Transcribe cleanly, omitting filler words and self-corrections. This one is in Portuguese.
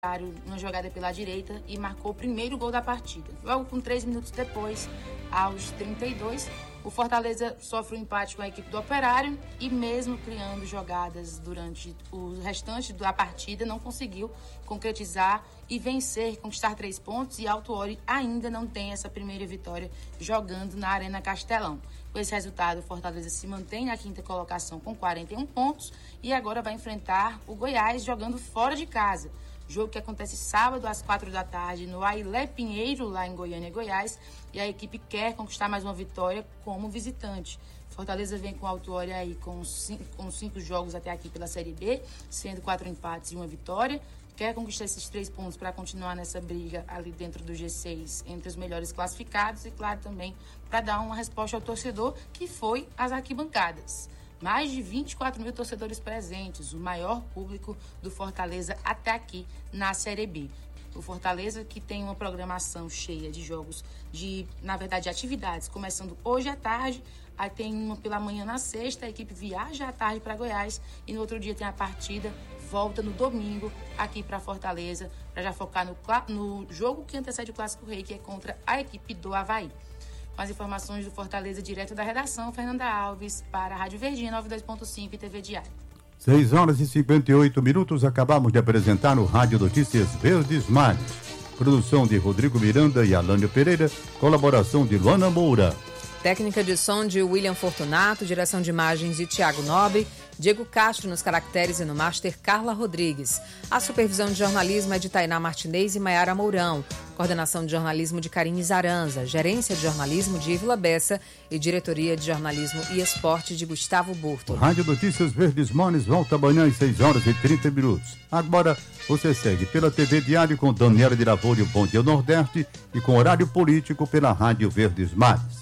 uma jogada pela direita e marcou o primeiro gol da partida. Logo com 3 minutos depois, aos 32, o Fortaleza sofre um empate com a equipe do Operário e mesmo criando jogadas durante o restante da partida, não conseguiu concretizar e vencer, conquistar 3 pontos, e Alto Ori ainda não tem essa primeira vitória jogando na Arena Castelão. Com esse resultado, o Fortaleza se mantém na 5ª colocação com 41 pontos e agora vai enfrentar o Goiás jogando fora de casa. Jogo que acontece sábado às 4 da tarde no Ailé Pinheiro, lá em Goiânia, Goiás, e a equipe quer conquistar mais uma vitória como visitante. Fortaleza vem com o Alto Ori aí com 5 jogos até aqui pela Série B, sendo 4 empates e 1 vitória. Quer conquistar esses 3 pontos para continuar nessa briga ali dentro do G6 entre os melhores classificados e, claro, também para dar uma resposta ao torcedor, que foi as arquibancadas. Mais de 24 mil torcedores presentes, o maior público do Fortaleza até aqui na Série B. O Fortaleza, que tem uma programação cheia de jogos, de atividades, começando hoje à tarde, aí tem uma pela manhã na sexta, a equipe viaja à tarde para Goiás e no outro dia tem a partida, volta no domingo aqui para Fortaleza, para já focar no jogo que antecede o Clássico Rei, que é contra a equipe do Avaí. Com as informações do Fortaleza, direto da redação, Fernanda Alves, para a Rádio Verdinha 92.5 e TV Diário. 6h58, acabamos de apresentar no Rádio Notícias Verdes Mares. Produção de Rodrigo Miranda e Alânio Pereira, colaboração de Luana Moura. Técnica de som de William Fortunato, direção de imagens de Tiago Nobre, Diego Castro nos caracteres e no master Carla Rodrigues. A supervisão de jornalismo é de Tainá Martinez e Maiara Mourão. Coordenação de jornalismo de Karine Zaranza. Gerência de jornalismo de Ívila Bessa e diretoria de jornalismo e esporte de Gustavo Burto. Rádio Notícias Verdes Mares volta amanhã às 6h30. Agora você segue pela TV Diário com Daniela de Lavoro, Bom Dia Nordeste, e com horário político pela Rádio Verdes Mares.